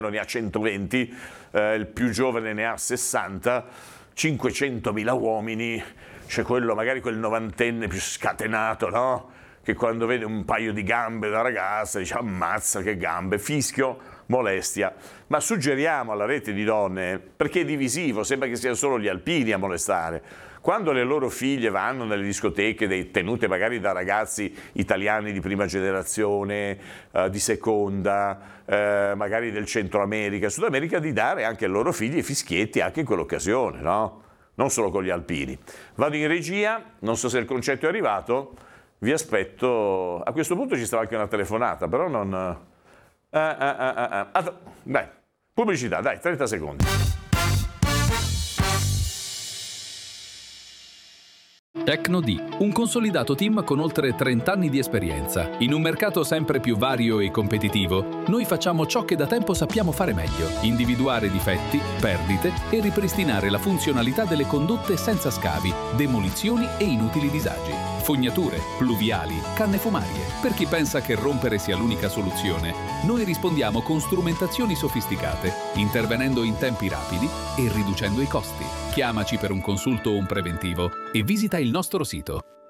ne ha 120, il più giovane ne ha 60, 500.000 uomini, c'è quello, magari quel novantenne più scatenato, no? Che quando vede un paio di gambe da ragazza dice ammazza che gambe, fischio, molestia. Ma suggeriamo alla rete di donne, perché è divisivo, sembra che siano solo gli alpini a molestare. Quando le loro figlie vanno nelle discoteche tenute magari da ragazzi italiani di prima generazione, di seconda, magari del Centro America, Sud America, di dare anche ai loro figli fischietti anche in quell'occasione, no? Non solo con gli alpini. Vado in regia, non so se il concetto è arrivato, vi aspetto. A questo punto ci sarà anche una telefonata, però non... Dai, pubblicità, dai, 30 secondi. Tecno-D, un consolidato team con oltre 30 anni di esperienza. In un mercato sempre più vario e competitivo, noi facciamo ciò che da tempo sappiamo fare meglio: individuare difetti, perdite e ripristinare la funzionalità delle condotte senza scavi, demolizioni e inutili disagi. Fognature, pluviali, canne fumarie. Per chi pensa che rompere sia l'unica soluzione, noi rispondiamo con strumentazioni sofisticate, intervenendo in tempi rapidi e riducendo i costi. Chiamaci per un consulto o un preventivo e visita il nostro sito